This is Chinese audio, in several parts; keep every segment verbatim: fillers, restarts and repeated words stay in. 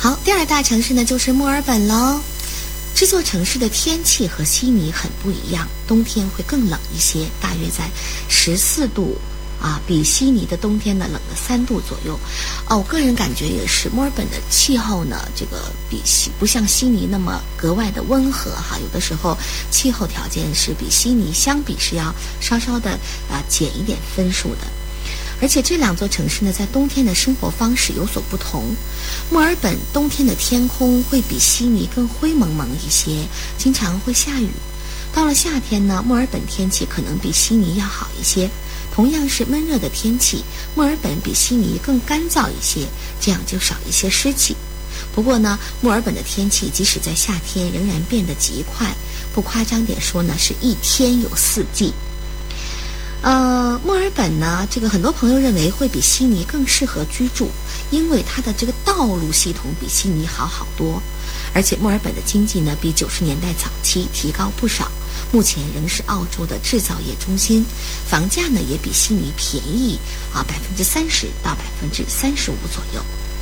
好，第二大城市呢就是墨尔本喽。这座城市的天气和悉尼很不一样，冬天会更冷一些，大约在十四度啊，比悉尼的冬天呢冷了三度左右。哦，我个人感觉也是，墨尔本的气候呢，这个比悉不像悉尼那么格外的温和哈，有的时候气候条件是比悉尼相比是要稍稍的啊减一点分数的。而且这两座城市呢，在冬天的生活方式有所不同。墨尔本冬天的天空会比悉尼更灰蒙蒙一些，经常会下雨。到了夏天呢，墨尔本天气可能比悉尼要好一些。同样是闷热的天气，墨尔本比悉尼更干燥一些，这样就少一些湿气。不过呢，墨尔本的天气即使在夏天仍然变得极快，不夸张点说呢，是一天有四季。呃，墨尔本呢，这个很多朋友认为会比悉尼更适合居住，因为它的这个道路系统比悉尼好好多，而且墨尔本的经济呢比九十年代早期提高不少，目前仍是澳洲的制造业中心，房价呢也比悉尼便宜啊百分之三十到百分之三十五左右。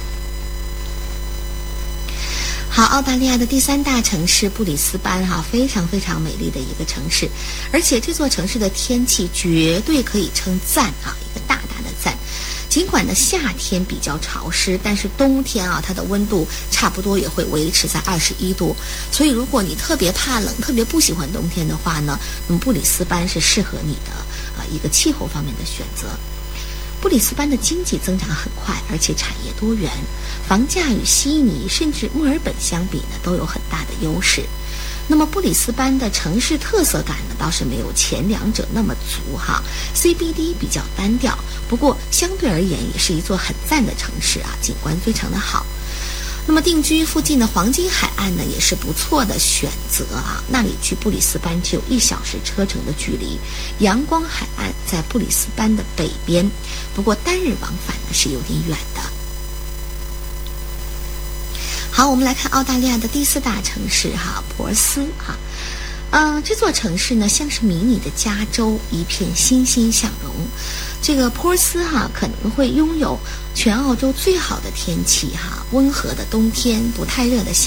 好，澳大利亚的第三大城市布里斯班哈，非常非常美丽的一个城市，而且这座城市的天气绝对可以称赞啊，一个大大的赞。尽管呢夏天比较潮湿，但是冬天啊它的温度差不多也会维持在二十一度，所以如果你特别怕冷，特别不喜欢冬天的话呢，那么布里斯班是适合你的啊一个气候方面的选择。布里斯班的经济增长很快，而且产业多元，房价与悉尼甚至墨尔本相比呢都有很大的优势。那么布里斯班的城市特色感呢倒是没有前两者那么足哈 ，C B D 比较单调，不过相对而言也是一座很赞的城市啊，景观非常的好。那么定居附近的黄金海岸呢也是不错的选择啊，那里距布里斯班只有一小时车程的距离。阳光海岸在布里斯班的北边，不过单日往返呢是有点远的。好，我们来看澳大利亚的第四大城市哈，珀斯哈。呃，这座城市呢像是迷你的加州，一片欣欣向荣。这个珀斯哈可能会拥有全澳洲最好的天气哈，温和的冬天，不太热的夏